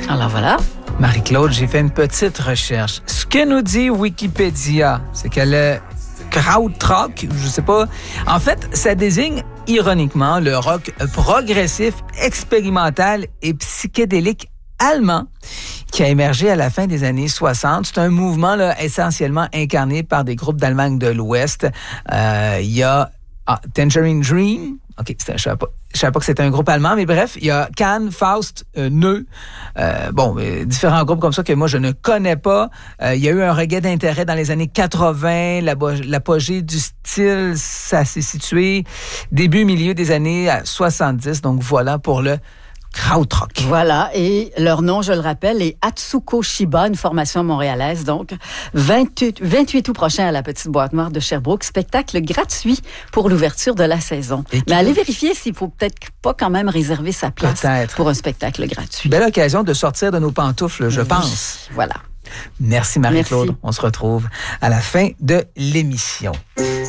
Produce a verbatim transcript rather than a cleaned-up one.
Alors voilà. Marie-Claude, j'ai fait une petite recherche. Ce que nous dit Wikipédia, c'est que le krautrock, je sais pas, en fait, ça désigne ironiquement le rock progressif, expérimental et psychédélique allemand qui a émergé à la fin des années soixante. C'est un mouvement là, essentiellement incarné par des groupes d'Allemagne de l'Ouest. Euh, il y a ah, Tangerine Dream. OK, je ne savais pas. Je savais pas que c'était un groupe allemand, mais bref, il y a Can, Faust, euh, Neu. Euh, bon, euh, différents groupes comme ça que moi, je ne connais pas. Euh, il y a eu un regain d'intérêt dans les années quatre-vingts. L'apogée du style, ça s'est situé début, milieu des années soixante-dix. Donc voilà pour le krautrock. Voilà, et leur nom, je le rappelle, est Atsuko Shiba, une formation montréalaise. Donc, vingt-huit, vingt-huit août prochain à la Petite Boîte Noire de Sherbrooke, spectacle gratuit pour l'ouverture de la saison. Et Mais allez vérifier s'il faut peut-être pas quand même réserver sa place peut-être. Pour un spectacle gratuit. Belle occasion de sortir de nos pantoufles, je oui. pense. Voilà. Merci Marie-Claude. Merci. On se retrouve à la fin de l'émission.